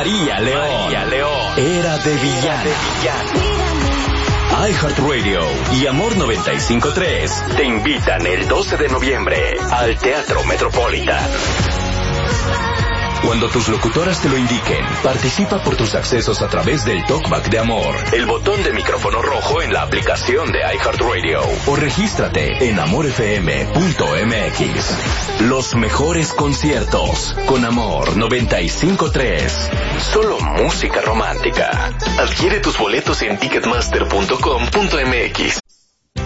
María León. Era de villana. iHeartRadio y Amor 95.3 te invitan el 12 de noviembre al Teatro Metropolitan. Cuando tus locutoras te lo indiquen, participa por tus accesos a través del Talkback de Amor, el botón de micrófono rojo en la aplicación de iHeartRadio, o regístrate en amorfm.mx. Los mejores conciertos con Amor 95.3. Solo música romántica. Adquiere tus boletos en ticketmaster.com.mx.